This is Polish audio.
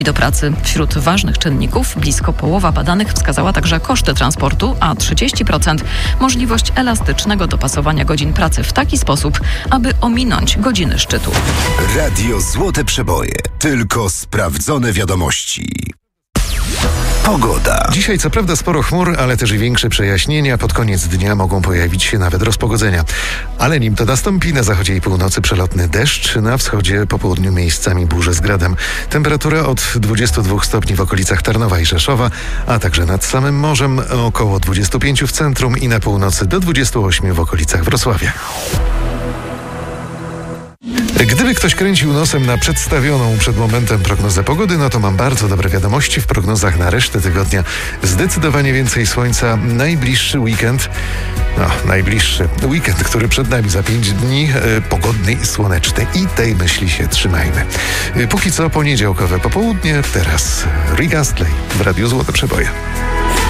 do pracy. Wśród ważnych czynników blisko połowa badanych wskazała także koszty transportu, a 30% możliwość elastycznego dopasowania godzin pracy w taki sposób, aby ominąć godziny szczytu. Radio Złote Przeboje. Tylko sprawdzone wiadomości. Pogoda. Dzisiaj co prawda sporo chmur, ale też i większe przejaśnienia. Pod koniec dnia mogą pojawić się nawet rozpogodzenia. Ale nim to nastąpi, na zachodzie i północy przelotny deszcz, na wschodzie po południu miejscami burze z gradem. Temperatura od 22 stopni w okolicach Tarnowa i Rzeszowa, a także nad samym morzem około 25 w centrum i na północy do 28 w okolicach Wrocławia. Gdyby ktoś kręcił nosem na przedstawioną przed momentem prognozę pogody, no to mam bardzo dobre wiadomości. W prognozach na resztę tygodnia zdecydowanie więcej słońca. Najbliższy weekend, który przed nami za 5 dni, pogodny i słoneczny. I tej myśli się trzymajmy. Póki co poniedziałkowe popołudnie, teraz Rick Astley w Radiu Złote Przeboje.